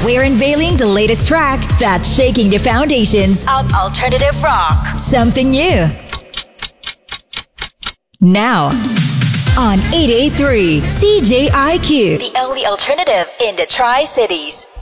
We're unveiling the latest track that's shaking the foundations of alternative rock. Something new. Now, on 883 CJIQ, the only alternative in the Tri-Cities.